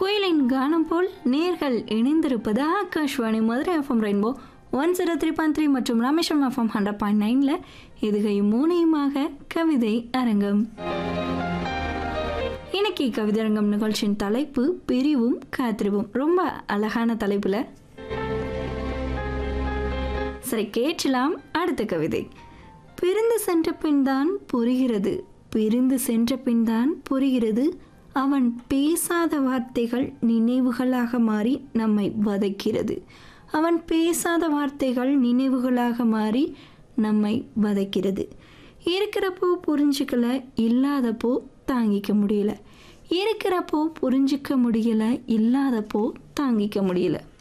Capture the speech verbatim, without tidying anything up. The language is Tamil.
குயிலின் கானம் போல் நேர்கள் இணைந்திருப்பது Akashvani Madurai FM rainbow one zero three point three மற்றும் ராமேஸ்வரம் எஃப்எம் ஹண்ட்ரட் பாயிண்ட் நைன்ல இதுகை மூனையுமாக கவிதை அரங்கம். இன்னைக்கு கவிதை அரங்கம் நிகழ்ச்சியின் தலைப்பு பிரிவும் காத்திருவும். ரொம்ப அழகான தலைப்புல. சரி, கேட்கலாம் அடுத்த கவிதை. பிரிந்து சென்ற பின் தான் புரிகிறது, பிரிந்து சென்ற பின் தான் புரிகிறது, அவன் பேசாத வார்த்தைகள் நினைவுகளாக மாறி நம்மை வதைக்கிறது. அவன் பேசாத வார்த்தைகள் நினைவுகளாக மாறி நம்மை வதைக்கிறது. இருக்கிறப்போ புரிஞ்சுக்கல, இல்லாதப்போ தாங்கிக்க முடியல. இருக்கிறப்போ புரிஞ்சிக்க முடியல, இல்லாதப்போ தாங்கிக்க முடியல.